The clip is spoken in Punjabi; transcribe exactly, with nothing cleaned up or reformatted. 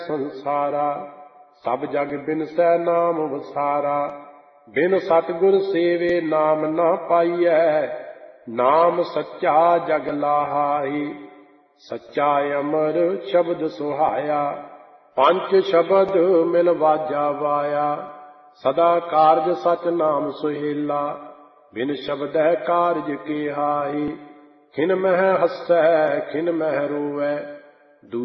ਸੰਸਾਰਾ। ਸਭ ਜਗ ਬਿਨਸੈ ਨਾਮ ਵਸਾਰਾ। ਬਿਨ ਸਤਿਗੁਰ ਸੇਵੇ ਨਾਮ ਨਾ ਪਾਈਐ। ਨਾਮ ਸੱਚਾ ਜਗ ਲਾਹਾਈ। ਸੱਚਾ ਅਮਰ ਸ਼ਬਦ ਸੁਹਾਇਆ। ਪੰਜ ਸ਼ਬਦ ਮਿਲ ਵਾਜਾ ਵਾਇਆ। ਸਦਾ ਕਾਰਜ ਸਚ ਨਾਮ ਸੁਹੇਲਾ। ਬਿਨ ਸ਼ਬਦੈ ਕਾਰਜ ਕੇ ਹਾਈ। ਖਿਨ ਮਹਿ ਹਸੈ ਖਿਨ ਮਹਿ ਰੋਵੈ।